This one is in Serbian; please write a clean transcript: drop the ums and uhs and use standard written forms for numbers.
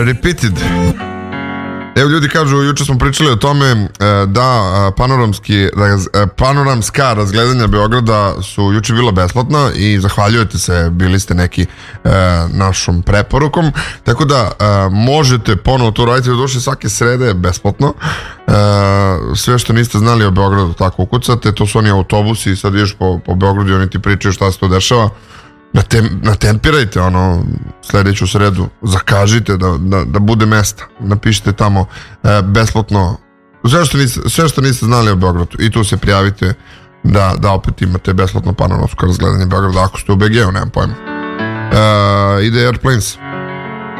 Repeated. Evo, ljudi kažu, juče smo pričali o tome da panoramska razgledanja Beograda su juče bila besplatna i zahvaljujete se, bili ste neki našom preporukom, tako da možete ponovo to raditi, došli svake srede besplatno. Sve što niste znali o Beogradu tako ukucate, to su oni autobusi i sad ideš po Beogradu i oni ti pričaju šta se to dešava. Natempirajte sledeću sredu, zakažite da bude mesta, napišite tamo besplatno sve što niste znali o Beogradu i tu se prijavite da opet imate besplatno panoramsko razgledanje Beograda ako ste u BG-u, nemam pojma. Ide Airplanes.